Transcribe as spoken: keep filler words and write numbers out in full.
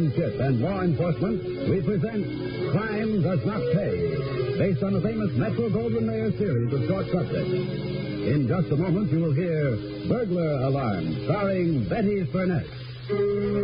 friendship and law enforcement, we present Crime Does Not Pay, based on the famous Metro-Goldwyn-Mayer series of short subjects. In just a moment, you will hear Burglar Alarm, starring Betty Furness.